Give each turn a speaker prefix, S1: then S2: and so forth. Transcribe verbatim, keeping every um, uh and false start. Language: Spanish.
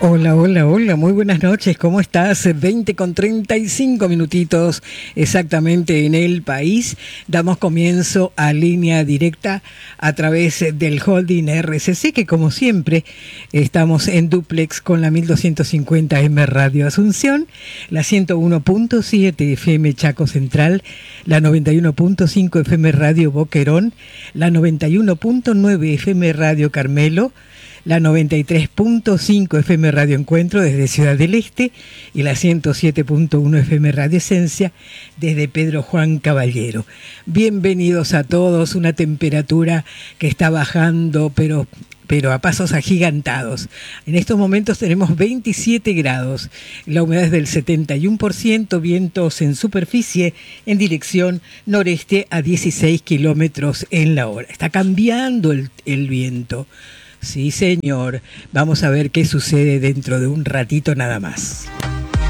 S1: Hola, hola, hola, muy buenas noches, ¿cómo estás? veinte con treinta y cinco minutitos exactamente en el país. Damos comienzo a Línea Directa a través del holding R C C, que como siempre estamos en duplex con la mil doscientos cincuenta M Radio Asunción, la ciento uno punto siete F M Chaco Central, la noventa y uno punto cinco F M Radio Boquerón, la noventa y uno punto nueve F M Radio Carmelo, la noventa y tres punto cinco F M Radio Encuentro desde Ciudad del Este y la ciento siete punto uno F M Radio Esencia desde Pedro Juan Caballero. Bienvenidos a todos, una temperatura que está bajando pero, pero a pasos agigantados. En estos momentos tenemos veintisiete grados, la humedad es del setenta y uno por ciento, vientos en superficie en dirección noreste a dieciséis kilómetros en la hora. Está cambiando el, el viento. Sí, señor. Vamos a ver qué sucede dentro de un ratito nada más.